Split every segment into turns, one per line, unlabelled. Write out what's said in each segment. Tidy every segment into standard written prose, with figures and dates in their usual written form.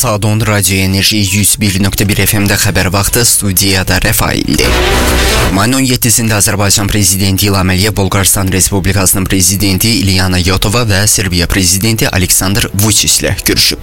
Saat 10 Radio Enerji 101.1 FM'de xəbər vaxtı studiyada Rəfaildir. Mayın 17-sində Azərbaycan Prezidenti İlham Əliyev, Bolqarıstan Respublikasının Prezidenti İlyana Yotova və Serbiya Prezidenti Aleksandr Vučićlə görüşüb.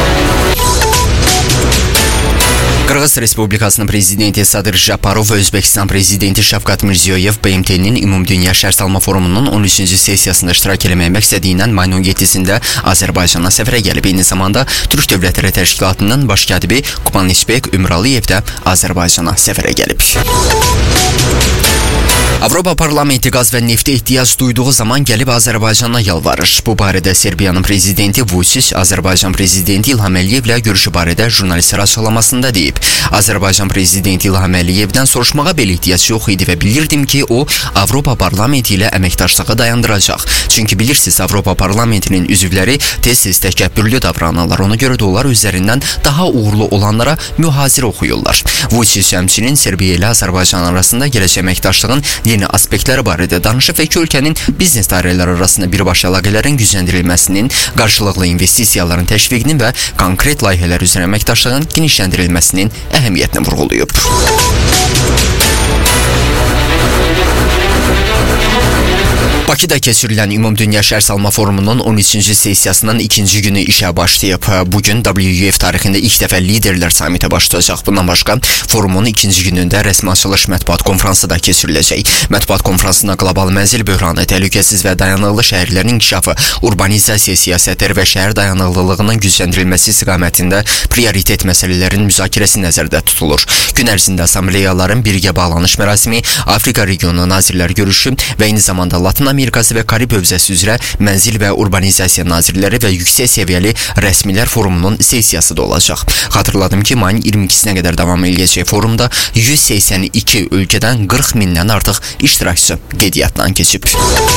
Qırğız Respublikasının Prezidenti Sadir Japarov və Özbəkistan Prezidenti Şavkat Mirziyoyev BMT-nin Ümumdünya Şərhsalma Forumunun 13-cü sessiyasında iştirak eləmək məqsədi ilə mayın 17-sində Azərbaycana səfərə gəlib. Eyni zamanda Türk Dövlətləri Təşkilatının baş katibi Kumanishbek Ümraliyev də Azərbaycana səfərə gəlib. Avropa Parlamenti qaz və neftə ehtiyac duyduğu zaman gəlib Azərbaycana yalvarır. Bu barədə Serbiyanın Prezidenti Vučić, Azərbaycan Prezidenti İlham Əliyevlə görüşü barədə jurnalistlərə açıqlamasında deyib. Azərbaycan Prezidenti İlham Əliyevdən soruşmağa belə ehtiyac yox idi və bilirdim ki, o Avropa Parlamenti ilə əməkdaşlığı dayandıracaq. Çünki bilirsiniz, Avropa Parlamentinin üzvləri tez-tez təkəbbürlü davranırlar. Ona görə də onlar üzərindən daha uğurlu olanlara mühazirə oxuyurlar. Vučić həmçinin Serbiya ilə Azərbaycan arasında gələcək əməkdaşlığın yeni aspektləri barədə danışıb və iki ölkənin biznes dairələri arasında birbaşa əlaqələrin gücləndirilməsinin, qarşılıqlı investisiyaların təşviqinin və konkret layihələr üzrə əməkdaşlığın genişləndirilməsinin əhəmiyyətini vurğulayıb. Bakıda keçirilən Ümumdünya Şərhsalma Forumunun 13-cü sessiyasının ikinci günü işə başlayıb. Bugün WEF tarixində ilk dəfə liderlər samiti başlayacaq. Bundan başqa, forumun ikinci günündə rəsmi açılış mətbuat konfransı da keçiriləcək. Mətbuat konfransına qlobal mənzil böhranı, təhlükəsiz və dayanıqlı şəhərlərin inkişafı, urbanizasiya siyasətləri və şəhər dayanıqlılığının gücləndirilməsi istiqamətində prioritet məsələlərin müzakirəsi nəzərdə tutulur. Gün ərzində assambleyaların birgə bağlanış mərasimi, Afrika regionu nazirlər görüşü və eyni zamanda Latin Amerikası və Karib hövzəsi üzrə mənzil və urbanizasiya nazirləri və yüksək səviyyəli rəsmilər forumunun sessiyası da olacaq. Xatırladım ki, mayın 22-sinə qədər davam edəcək forumda 182 ölkədən 40 mindən artıq iştirakçı qeydiyyatdan keçib.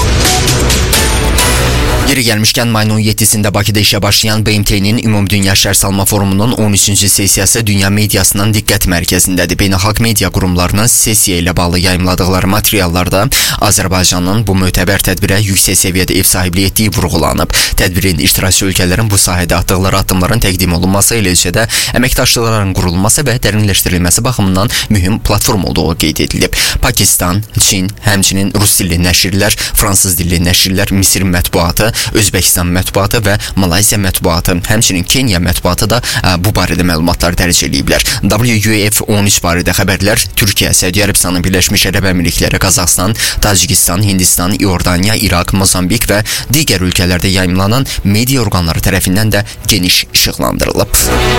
Yeri gəlmişkən, mayın 17-sində Bakıda işə başlayan BMT-nin Ümumdünya Şərhsalma Forumunun 13-cü sessiyası dünya mediasının diqqət mərkəzindədir. Beynəlxalq media qurumlarının sessiya ilə bağlı yayımladıqları materiallarda Azərbaycanın bu mötəbər tədbirə yüksək səviyyədə ev sahibliyi etdiyi vurğulanıb. Tədbirin iştirakçı ölkələrin bu sahədə atdıqları addımların təqdim olunması, eləcə də əməkdaşlıqların qurulması və dərinləşdirilməsi baxımından mühüm platform olduğu qeyd edilib. Pakistan, Çin, həmçinin rus dilli nəşrlər, fransız dilli nəşrlər, Misir mətbuatı, Özbəkistan mətbuatı və Malayziya mətbuatı, həmçinin Kenya mətbuatı da bu barədə məlumatlar dərc ediblər. WEF 13 barədə xəbərlər Türkiyə, Səudiyyə Ərəbistanı, Birləşmiş Ərəb Əmirlikləri, Qazaxıstan, Tacikistan, Hindistan, Iordaniya, İraq, Mozambik və digər ölkələrdə yayımlanan media orqanları tərəfindən də geniş işıqlandırılıb.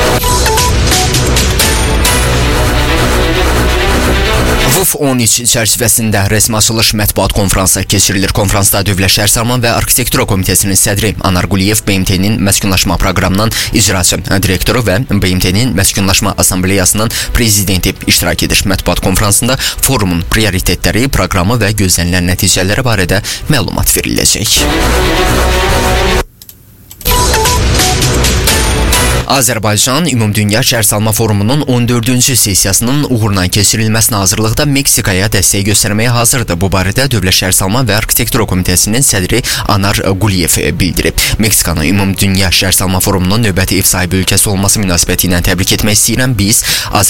WEF 13 çərçivəsində rəsmi açılış mətbuat konfransı keçirilir. Konfransda Dövlət Şəhərsalma və Arxitektura Komitəsinin sədri Anar Quliyev, BMT-nin Məskunlaşma proqramının icraçı direktoru və BMT-nin Məskunlaşma Assambleyasının prezidenti iştirak edir. Mətbuat konfransında forumun prioritetləri, proqramı və gözlənilən nəticələri barədə məlumat veriləcək. Azərbaycan Ümumdünya Şərhsalma Forumunun 14-cü sessiyasının uğurla keçirilməsinə hazırlıqda Meksikaya dəstək göstərməyə hazırdır. Bu barədə Dövlət Şəhərsalma və Arxitektura Komitəsinin sədri Anar Quliyev bildirib. Meksikanın Ümumdünya Şərhsalma Forumunun növbəti ev sahibi ölkəsi olması münasibəti ilə təbrik etmək istəyirəm. Biz